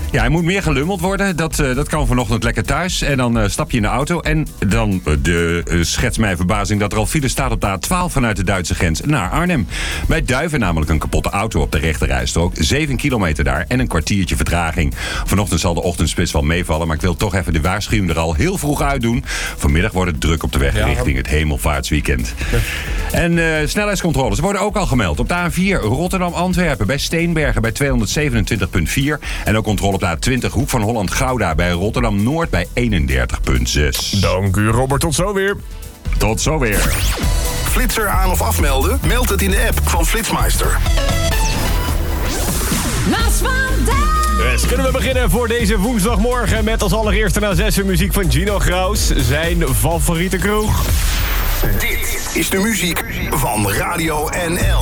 Ja, hij moet meer gelummeld worden. Dat kan vanochtend lekker thuis. En dan stap je in de auto. En dan schetst mij verbazing dat er al file staat op de A12 vanuit de Duitse grens naar Arnhem. Bij Duiven namelijk een kapotte auto op de rechterrijstrook. 7 kilometer daar en een kwartiertje vertraging. Vanochtend zal de ochtendspits wel meevallen. Maar ik wil toch even de waarschuwing er al heel vroeg uit doen. Vanmiddag wordt het druk op de weg richting het hemelvaartsweekend. Ja. En snelheidscontroles worden ook al gemeld. Op de A4 Rotterdam-Antwerpen bij Steenbergen bij 227,4. En ook controle op de A20 Hoek van Holland-Gouda bij Rotterdam-Noord bij 31,6. Dank u, Robert. Tot zo weer. Tot zo weer. Flitser aan of afmelden? Meld het in de app van Flitsmeister. Naast vandaag! Dus kunnen we beginnen voor deze woensdagmorgen met als allereerste na 6 uur muziek van Gino Graus. Zijn favoriete kroeg. Dit is de muziek van Radio NL.